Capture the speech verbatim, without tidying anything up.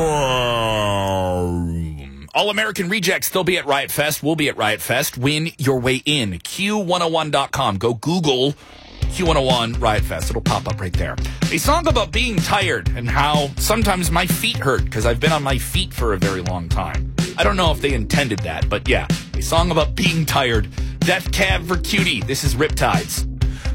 All American Rejects, they'll be at Riot Fest. We'll be at Riot Fest. Win your way in. Q one oh one dot com. Go Google Q one oh one Riot Fest. It'll pop up right there. A song about being tired and how sometimes my feet hurt because I've been on my feet for a very long time. I don't know if they intended that, but yeah, a song about being tired. Death Cab for Cutie. This is Riptides.